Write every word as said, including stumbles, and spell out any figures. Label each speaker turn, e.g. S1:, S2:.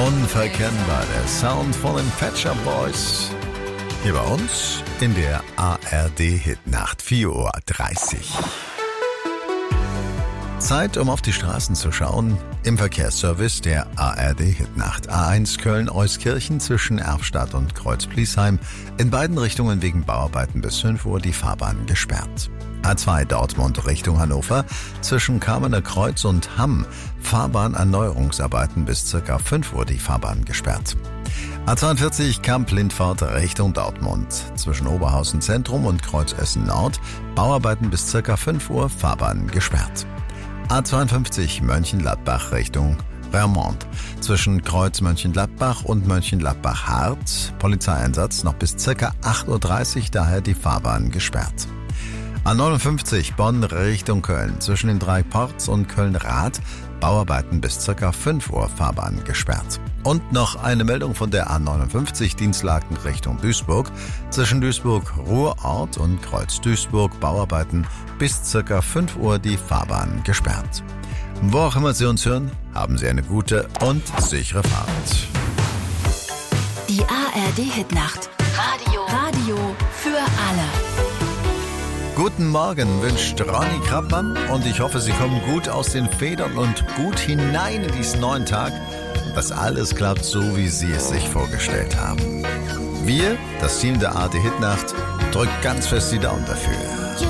S1: Unverkennbar, der Sound von den Pet Shop Boys. Hier bei uns in der A R D-Hitnacht, vier Uhr dreißig. Zeit, um auf die Straßen zu schauen. Im Verkehrsservice der A R D-Hitnacht. A eins Köln-Euskirchen zwischen Erfstadt und Kreuz-Pliesheim. In beiden Richtungen wegen Bauarbeiten bis fünf Uhr die Fahrbahn gesperrt. A zwei Dortmund Richtung Hannover zwischen Kamener Kreuz und Hamm. Fahrbahnerneuerungsarbeiten bis circa fünf Uhr die Fahrbahn gesperrt. A zweiundvierzig Kamp-Lindfort Richtung Dortmund zwischen Oberhausen Zentrum und Kreuz Essen Nord. Bauarbeiten bis circa fünf Uhr, Fahrbahn gesperrt. A zweiundfünfzig Mönchengladbach Richtung Vermont zwischen Kreuz Mönchengladbach und Mönchengladbach-Hart. Polizeieinsatz noch bis circa acht Uhr dreißig, daher die Fahrbahn gesperrt. A neunundfünfzig Bonn Richtung Köln zwischen den drei Ports und Köln-Rath. Bauarbeiten bis circa fünf Uhr, Fahrbahn gesperrt. Und noch eine Meldung von der A neunundfünfzig Dienstlaken Richtung Duisburg. Zwischen Duisburg-Ruhrort und Kreuz-Duisburg Bauarbeiten bis circa fünf Uhr die Fahrbahn gesperrt. Wo auch immer Sie uns hören, haben Sie eine gute und sichere Fahrt.
S2: Die A R D-Hitnacht. Radio. Radio für alle.
S1: Guten Morgen wünscht Ronny Krappmann und ich hoffe, Sie kommen gut aus den Federn und gut hinein in diesen neuen Tag und dass alles klappt, so wie Sie es sich vorgestellt haben. Wir, das Team der A R D Hitnacht, drückt ganz fest die Daumen dafür.